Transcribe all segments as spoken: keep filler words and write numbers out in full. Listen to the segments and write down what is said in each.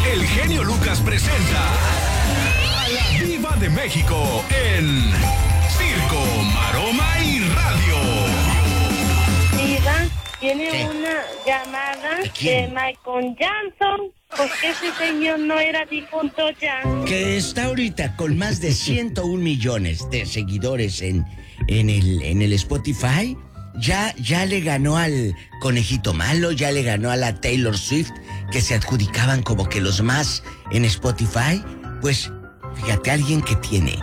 el genio Lucas presenta a la Diva de México en Circo, Maroma y Radio. Diva, tiene ¿Qué? una llamada ¿De quién? de Michael Jackson, porque ese señor no era difunto ya. Que está ahorita con más de ciento un millones de seguidores en, en, el, en el Spotify. Ya, ya le ganó al Conejito Malo, ya le ganó a la Taylor Swift, que se adjudicaban como que los más en Spotify. Pues, fíjate, alguien que tiene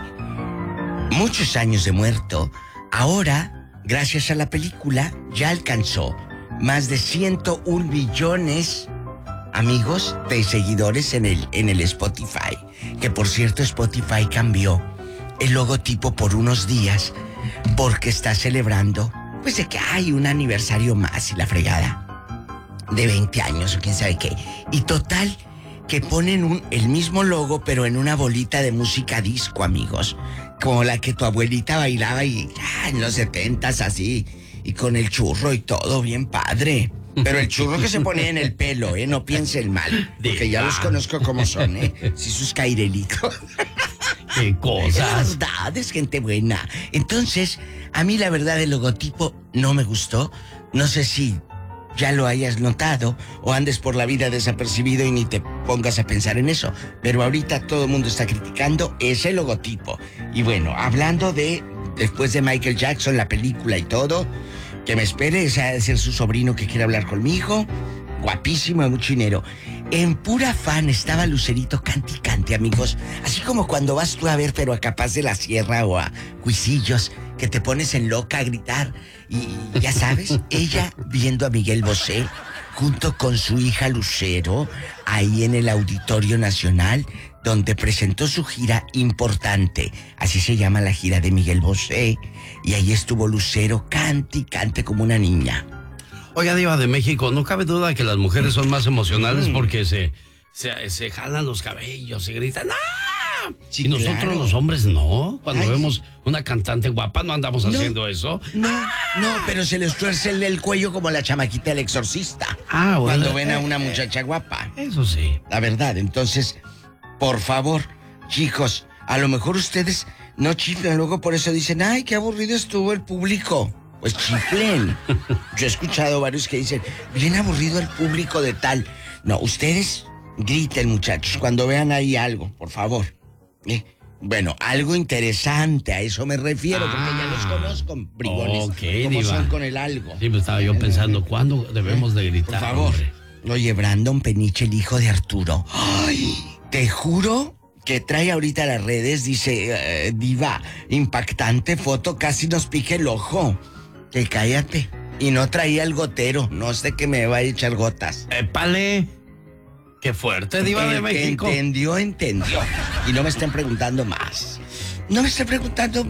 muchos años de muerto, ahora, gracias a la película, ya alcanzó más de ciento un millones, amigos, de seguidores en el, en el Spotify. Que por cierto, Spotify cambió el logotipo por unos días porque está celebrando, pues, de que hay un aniversario más y la fregada de veinte años o quién sabe qué. Y total, que ponen un, el mismo logo, pero en una bolita de música disco, amigos. Como la que tu abuelita bailaba y ah, en los setentas, así. Y con el churro y todo, bien padre. Pero el churro que se ponía en el pelo, ¿eh? No piensen mal. Porque ya los conozco como son, ¿eh? Sí, sus cairelitos. ¡Qué Es cosas! verdad, es gente buena. Entonces, a mí la verdad el logotipo no me gustó. No sé si ya lo hayas notado o andes por la vida desapercibido y ni te pongas a pensar en eso. Pero ahorita todo el mundo está criticando ese logotipo. Y bueno, hablando de después de Michael Jackson, la película y todo, que me espere, ese ha de ser su sobrino que quiere hablar conmigo. Guapísimo, de mucho dinero. En pura fan estaba Lucerito cante y cante, amigos. Así como cuando vas tú a ver, pero a Capaz de la Sierra o a Huisillos, que te pones en loca a gritar. Y ya sabes, ella viendo a Miguel Bosé junto con su hija Lucero, ahí en el Auditorio Nacional, donde presentó su gira importante. Así se llama la gira de Miguel Bosé. Y ahí estuvo Lucero cante y cante como una niña. Oiga, Diva de México, no cabe duda que las mujeres son más emocionales porque se, se, se jalan los cabellos y gritan ¡ah! Sí, y nosotros claro. los hombres no. Cuando Ay. vemos una cantante guapa no andamos No. haciendo eso. No, no, pero se les tuerce el, el cuello como la chamaquita del exorcista. Ah, bueno. Cuando ven a eh, una eh, muchacha guapa. Eso sí. La verdad, entonces, por favor, chicos, a lo mejor ustedes no chiflan, luego por eso dicen, ay, qué aburrido estuvo el público. Pues chiflen. Yo he escuchado varios que dicen, bien aburrido el público de tal. No, ustedes griten, muchachos, cuando vean ahí algo, por favor. ¿Eh? Bueno, algo interesante, a eso me refiero, porque ya los conozco, bribones. Ok, ¿Cómo Diva. son con el algo? Sí, pues estaba yo pensando, ¿cuándo debemos de gritar? Por favor. hombre? Oye, Brandon Peniche, el hijo de Arturo. Ay, te juro que trae ahorita a las redes, dice, eh, Diva, impactante foto, casi nos pique el ojo. Que cállate. Y no traía el gotero, no sé que me va a echar gotas. ¡Épale! ¡Qué fuerte, Diva de El que México! entendió, entendió. Y no me estén preguntando más. No me estén preguntando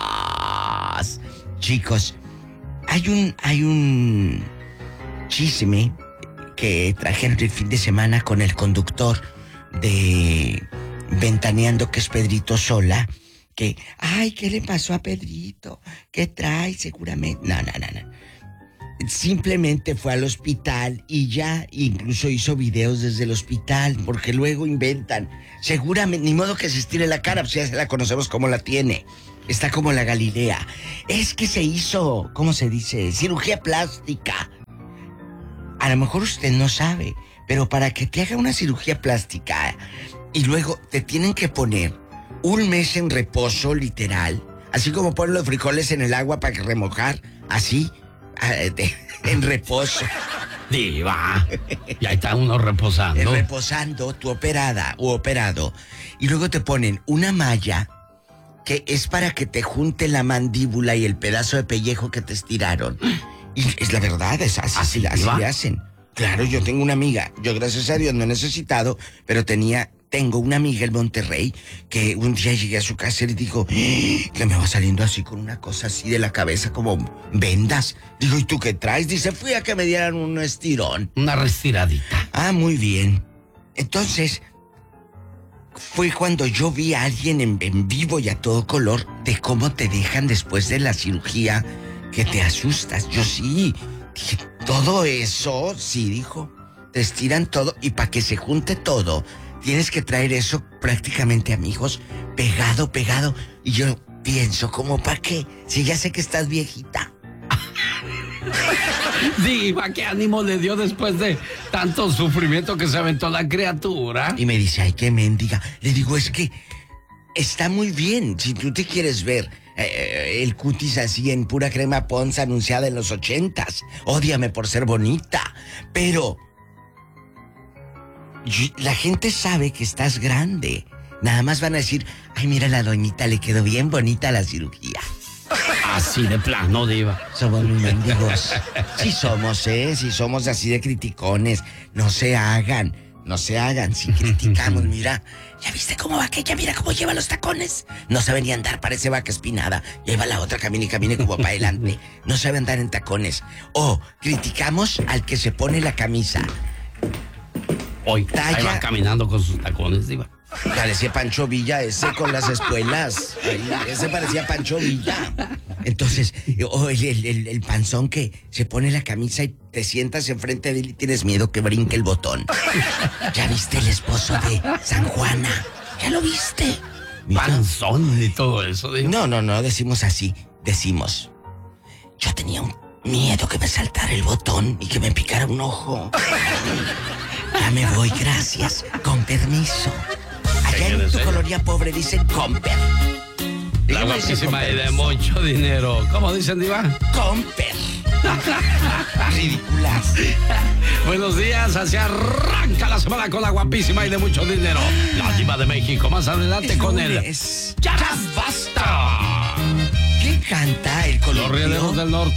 más. Chicos, hay un, hay un chisme que trajeron el fin de semana con el conductor de Ventaneando, que es Pedrito Sola. Que, ay, ¿qué le pasó a Pedrito? ¿Qué trae? Seguramente. No, no, no, no. Simplemente fue al hospital y ya incluso hizo videos desde el hospital, porque luego inventan. Seguramente, ni modo que se estire la cara, pues ya la conocemos como la tiene. Está como la Galilea. Es que se hizo, ¿cómo se dice? Cirugía plástica. A lo mejor usted no sabe, pero para que te haga una cirugía plástica y luego te tienen que poner un mes en reposo, literal, así como ponen los frijoles en el agua para que remojar, así, en reposo. Diva, ya está uno reposando. Reposando, tu operada o operado. Y luego te ponen una malla que es para que te junte la mandíbula y el pedazo de pellejo que te estiraron. Y es la verdad, es así, ¿Así, así Diva? le hacen. Claro, yo tengo una amiga, yo gracias a Dios no he necesitado, pero tenía... Tengo una amiga en Monterrey que un día llegué a su casa y le dijo que me va saliendo así con una cosa así de la cabeza como vendas. Digo, ¿y tú qué traes? Dice, fui a que me dieran un estirón. Una restiradita. Ah, muy bien. Entonces, fue cuando yo vi a alguien en, en vivo y a todo color de cómo te dejan después de la cirugía, que te asustas. Yo sí, dije, todo eso, sí, dijo. te estiran todo y para que se junte todo, tienes que traer eso prácticamente, amigos, pegado, pegado. Y yo pienso, ¿cómo para qué? Si ya sé que estás viejita. Diva, ¿qué ánimo le dio después de tanto sufrimiento que se aventó la criatura? Y me dice, ay, qué mendiga. Le digo, es que está muy bien. Si tú te quieres ver eh, el cutis así en pura crema Pond's anunciada en los ochentas, ódiame por ser bonita. Pero la gente sabe que estás grande. Nada más van a decir, ay, mira, la doñita le quedó bien bonita la cirugía. Así de plano, Diva. Somos muy mendigos. Sí somos, ¿eh? Sí somos así de criticones. No se hagan, no se hagan. Si criticamos, mira, ¿ya viste cómo va aquella? Mira cómo lleva los tacones. No sabe ni andar, parece vaca espinada. Lleva la otra, camina y camine como para adelante. No sabe andar en tacones. O criticamos al que se pone la camisa. Hoy, Talla. ahí va caminando con sus tacones, Diva. Parecía Pancho Villa ese con las espuelas. Ahí, ese parecía Pancho Villa. Entonces, o el, el, el, el panzón que se pone la camisa y te sientas enfrente de él y tienes miedo que brinque el botón. ¿Ya viste el esposo de San Juana? ¿Ya lo viste? Mira. Panzón y todo eso, Diva. No, no, no, decimos así. Decimos, yo tenía un miedo que me saltara el botón y que me picara un ojo. Ya me voy, gracias. Con permiso. Allá en tu colonia pobre dicen comper. La guapísima y de mucho dinero. ¿Cómo dicen, Diva? Comper. Ridículas. Buenos días, así arranca la semana con la guapísima y de mucho dinero. La Diva de México. Más adelante Es con él. lunes. ¡Ya basta! ¿Qué canta el Los colorio? Rieleros del Norte.